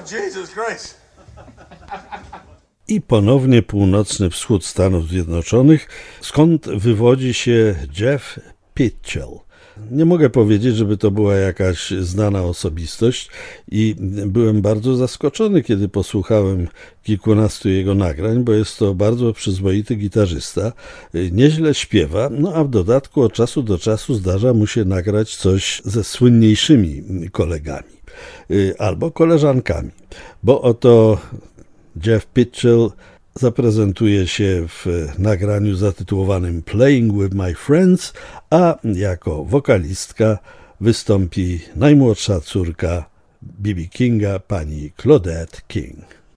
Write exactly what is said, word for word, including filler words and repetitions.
Jesus Christ. I ponownie północny wschód Stanów Zjednoczonych, skąd wywodzi się Jeff Pitchell. Nie mogę powiedzieć, żeby to była jakaś znana osobistość i byłem bardzo zaskoczony, kiedy posłuchałem kilkunastu jego nagrań, bo jest to bardzo przyzwoity gitarzysta, nieźle śpiewa, no a w dodatku od czasu do czasu zdarza mu się nagrać coś ze słynniejszymi kolegami albo koleżankami, bo oto Jeff Pitchell zaprezentuje się w nagraniu zatytułowanym Playing with My Friends, a jako wokalistka wystąpi najmłodsza córka B B Kinga, pani Claudette King.